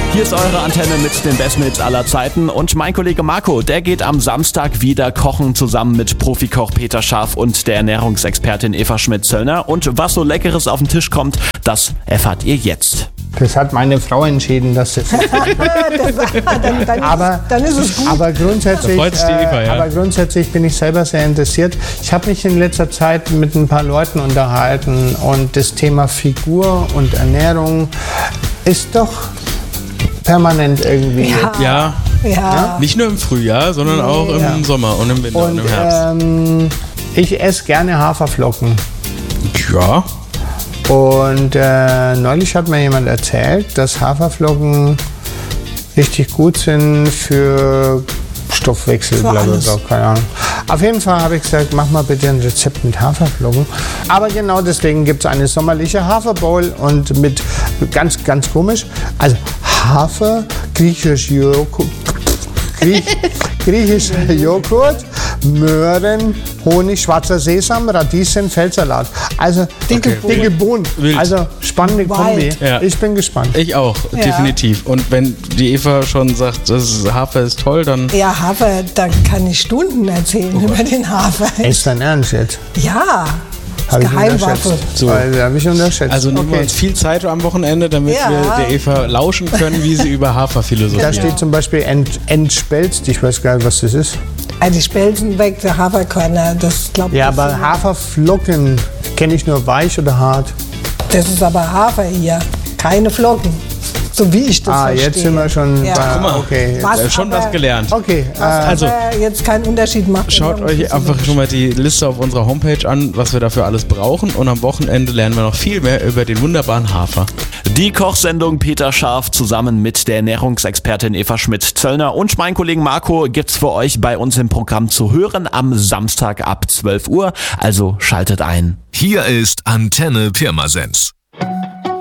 Hier ist eure Antenne mit den besten Hits aller Zeiten und mein Kollege Marco, der geht am Samstag wieder kochen zusammen mit Profikoch Peter Scharf und der Ernährungsexpertin Eva Schmidt-Zöllner. Und was so Leckeres auf den Tisch kommt, das erfahrt ihr jetzt. Das hat meine Frau entschieden, dass das dann ist es gut. Aber grundsätzlich bin ich selber sehr interessiert. Ich habe mich in letzter Zeit mit ein paar Leuten unterhalten und das Thema Figur und Ernährung ist doch permanent irgendwie. Ja. Nicht nur im Frühjahr, sondern auch im Sommer und im Winter und im Herbst. Ich esse gerne Haferflocken. Ja. Und neulich hat mir jemand erzählt, dass Haferflocken richtig gut sind für Stoffwechsel, blablabla, keine Ahnung. Auf jeden Fall habe ich gesagt, mach mal bitte ein Rezept mit Haferflocken. Aber genau deswegen gibt es eine sommerliche Haferbowl und mit ganz, ganz komisch, also Hafer, griechischer Joghurt, Möhren, Honig, schwarzer Sesam, Radieschen, Feldsalat. Also dicke Bohnen. Also spannende Kombi. Ja. Ich bin gespannt. Ich auch, definitiv. Und wenn die Eva schon sagt, Hafer ist toll, dann... Ja, Hafer, da kann ich Stunden erzählen über den Hafer. Ist dein Ernst jetzt? Ja. Habe ich unterschätzt. So. Habe ich unterschätzt. Also nehmen wir uns viel Zeit am Wochenende, damit wir der Eva lauschen können, wie sie über Hafer philosophiert. Da steht zum Beispiel entspelzt. Ich weiß gar nicht, was das ist. Die Spelzen weg, der Haferkörner, das glaubt ich. Ja, aber Haferflocken kenne ich nur weich oder hart. Das ist aber Hafer hier, keine Flocken. So wie ich das verstehe. Jetzt sind wir schon bei, Guck mal, okay. Schon was gelernt. Okay. Also jetzt keinen Unterschied macht. Schaut euch einfach schon mal die Liste auf unserer Homepage an, was wir dafür alles brauchen. Und am Wochenende lernen wir noch viel mehr über den wunderbaren Hafer. Die Kochsendung Peter Scharf zusammen mit der Ernährungsexpertin Eva Schmidt-Zöllner und mein Kollegen Marco gibt's für euch bei uns im Programm zu hören am Samstag ab 12 Uhr. Also schaltet ein. Hier ist Antenne Pirmasens.